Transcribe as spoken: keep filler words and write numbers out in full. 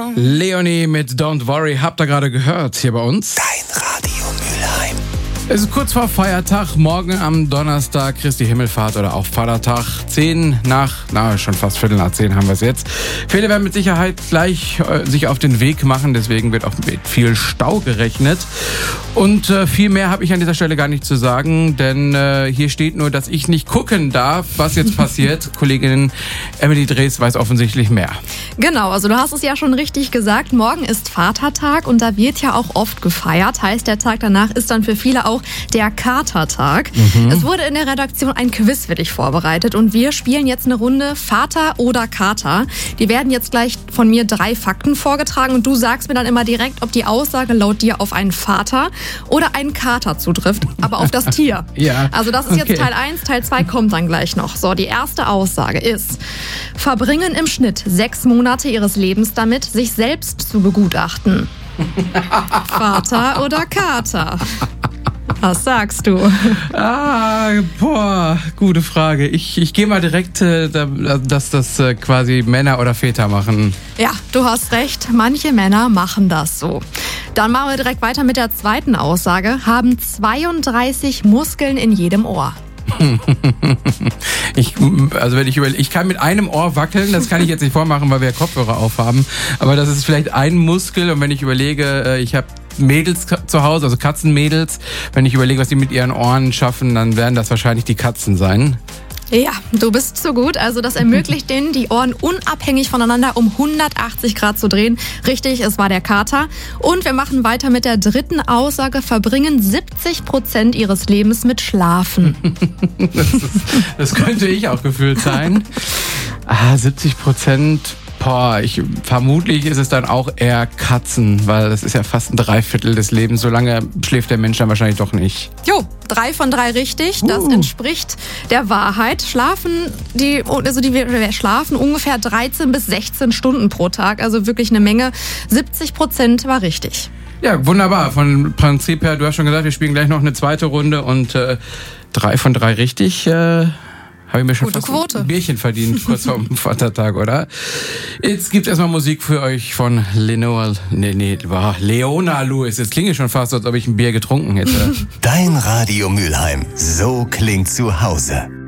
Mama. Leonie mit Don't Worry, habt ihr gerade gehört hier bei uns. Dein Radio Mülheim. Es ist kurz vor Feiertag, morgen am Donnerstag, Christi Himmelfahrt oder auch Vatertag. Zehn nach, na schon fast Viertel nach zehn haben wir es jetzt. Viele werden mit Sicherheit gleich äh, sich auf den Weg machen, deswegen wird auch mit viel Stau gerechnet. Und äh, viel mehr habe ich an dieser Stelle gar nicht zu sagen, denn äh, hier steht nur, dass ich nicht gucken darf, was jetzt passiert. Kollegin Emily Drees weiß offensichtlich mehr. Genau, also du hast es ja schon richtig gesagt, morgen ist Vatertag und da wird ja auch oft gefeiert. Heißt, der Tag danach ist dann für viele auch der Katertag. Mhm. Es wurde in der Redaktion ein Quiz für dich vorbereitet und wir spielen jetzt eine Runde Vater oder Kater. Die werden jetzt gleich von mir drei Fakten vorgetragen und du sagst mir dann immer direkt, ob die Aussage laut dir auf einen Vater oder einen Kater zutrifft, aber auf das Tier. Ja. Also das ist jetzt Okay. Teil eins, Teil zwei kommt dann gleich noch. So, die erste Aussage ist: Verbringen im Schnitt sechs Monate ihres Lebens damit, sich selbst zu begutachten. Vater oder Kater? Was sagst du? Ah, boah, gute Frage. Ich, ich gehe mal direkt, äh, da, dass das äh, quasi Männer oder Väter machen. Ja, du hast recht. Manche Männer machen das so. Dann machen wir direkt weiter mit der zweiten Aussage. Haben zweiunddreißig Muskeln in jedem Ohr. Ich, also wenn ich über, ich kann mit einem Ohr wackeln, das kann ich jetzt nicht vormachen, weil wir Kopfhörer aufhaben. Aber das ist vielleicht ein Muskel und wenn ich überlege, ich habe Mädels zu Hause, also Katzenmädels, wenn ich überlege, was die mit ihren Ohren schaffen, dann werden das wahrscheinlich die Katzen sein. Ja, du bist so gut. Also das ermöglicht denen, die Ohren unabhängig voneinander um hundertachtzig Grad zu drehen. Richtig, es war der Kater. Und wir machen weiter mit der dritten Aussage. Verbringen siebzig Prozent ihres Lebens mit Schlafen. Das, ist, das könnte ich auch gefühlt sein. Ah, siebzig Prozent. Boah, ich, vermutlich ist es dann auch eher Katzen, weil das ist ja fast ein Dreiviertel des Lebens. So lange schläft der Mensch dann wahrscheinlich doch nicht. Jo, drei von drei richtig. Das Uh. entspricht der Wahrheit. Schlafen, die, also die, wir schlafen ungefähr dreizehn bis sechzehn Stunden pro Tag. Also wirklich eine Menge. siebzig Prozent war richtig. Ja, wunderbar. Von Prinzip her, du hast schon gesagt, wir spielen gleich noch eine zweite Runde und äh, drei von drei richtig. Äh, Habe ich mir schon Gute fast Quote. ein Bierchen verdient, kurz vor dem Vatertag, oder? Jetzt gibt's erstmal Musik für euch von Leno, nee, nee, war Leona Lewis. Jetzt klinge ich schon fast, als ob ich ein Bier getrunken hätte. Dein Radio Mülheim. So klingt zu Hause.